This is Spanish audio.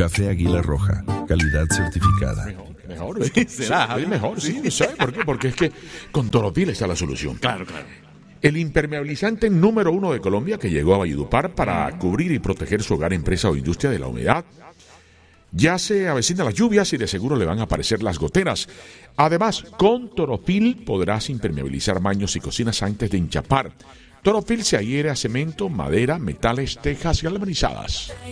Café Águila Roja, calidad certificada. Mejor. ¿Será? Es mejor, sí. ¿Sabe por qué? Porque es que con Toropil está la solución. Claro. El impermeabilizante número 1 de Colombia que llegó a Valledupar para cubrir y proteger su hogar, empresa o industria de la humedad. Ya se avecinan las lluvias y de seguro le van a aparecer las goteras. Además, con Toropil podrás impermeabilizar baños y cocinas antes de enchapar. Toropil se adhiere a cemento, madera, metales, tejas galvanizadas.